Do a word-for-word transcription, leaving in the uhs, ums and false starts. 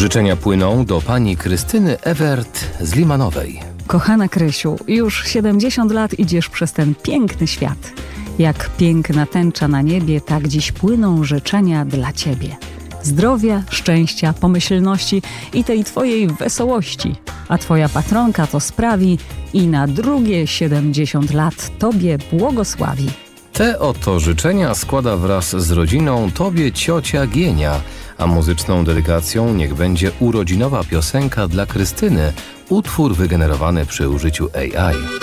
Życzenia płyną do pani Krystyny Ewert z Limanowej. Kochana Krysiu, już siedemdziesiąt lat idziesz przez ten piękny świat. Jak piękna tęcza na niebie, tak dziś płyną życzenia dla ciebie. Zdrowia, szczęścia, pomyślności i tej twojej wesołości. A twoja patronka to sprawi i na drugie siedemdziesiąt lat tobie błogosławi. Te oto życzenia składa wraz z rodziną tobie ciocia Gienia, a muzyczną dedykacją niech będzie urodzinowa piosenka dla Krystyny, utwór wygenerowany przy użyciu A I.